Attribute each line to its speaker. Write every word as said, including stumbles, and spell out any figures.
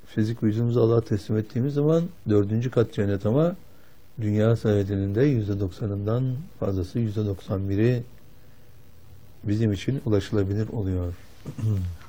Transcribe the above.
Speaker 1: fizik vücudumuzu Allah'a teslim ettiğimiz zaman dördüncü kat cennet, ama dünya saadetinin de yüzde doksanından fazlası, yüzde doksan biri bizim için ulaşılabilir oluyor.